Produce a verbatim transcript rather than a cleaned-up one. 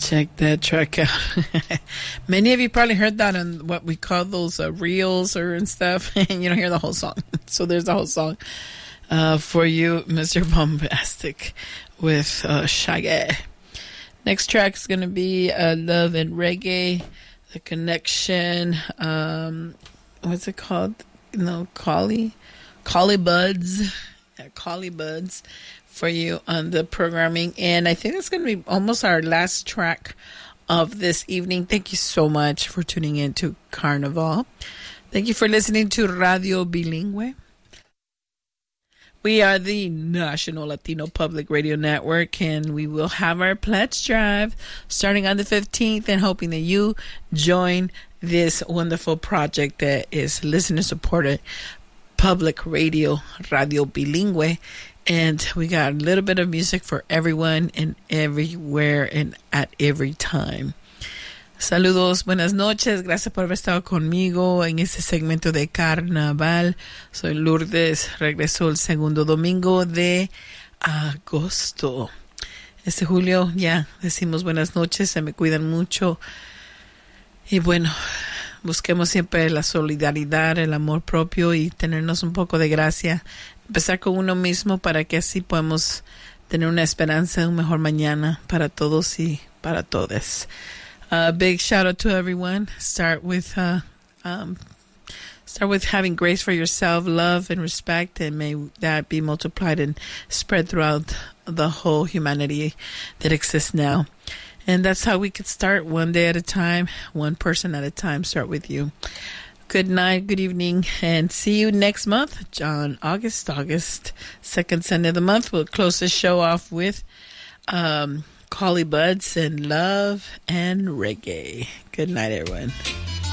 Check that track out. Many of you probably heard that on what we call those uh, reels or and stuff, and you don't hear the whole song. So there's the whole song uh, for you, Mister Bombastic, with uh, Shaggy. Next track is going to be uh, Love and Reggae, The Connection. Um, what's it called? No, Collie, Collie Buds, yeah, Collie Buds. For you on the programming, and I think it's going to be almost our last track of this evening. Thank you so much for tuning in to Carnival. Thank you for listening to Radio Bilingüe. We are the National Latino Public Radio Network, and we will have our pledge drive starting on the fifteenth, and hoping that you join this wonderful project that is listener supported public radio, Radio Bilingüe. And we got a little bit of music for everyone and everywhere and at every time. Saludos, buenas noches. Gracias por haber estado conmigo en este segmento de Carnaval. Soy Lourdes. Regresó el segundo domingo de agosto. Este julio ya decimos buenas noches. Se me cuidan mucho. Y bueno, busquemos siempre la solidaridad, el amor propio y tenernos un poco de gracia. Empezar con uno mismo para que así podamos tener una esperanza, un mejor mañana para todos y para todas. A uh, big shout out to everyone. Start with uh, um, start with having grace for yourself, love and respect, and may that be multiplied and spread throughout the whole humanity that exists now. And that's how we could start, one day at a time, one person at a time. Start with you. Good night, good evening, and see you next month on August, August, second Sunday of the month. We'll close the show off with um, Collie Buds and Love and Reggae. Good night, everyone.